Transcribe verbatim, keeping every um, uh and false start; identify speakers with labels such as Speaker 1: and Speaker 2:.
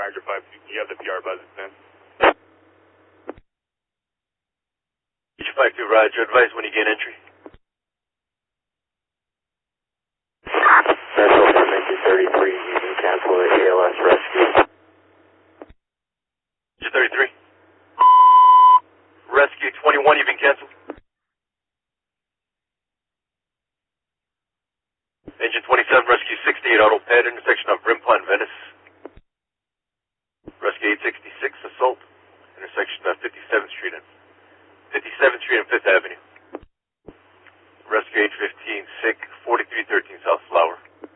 Speaker 1: Roger, five two. You have the P R buzz then.
Speaker 2: five two, Roger. Advise when you gain entry.
Speaker 3: Central from engine thirty-three, you can cancel the A L S rescue.
Speaker 2: thirty-three. Rescue twenty-one, you've been canceled.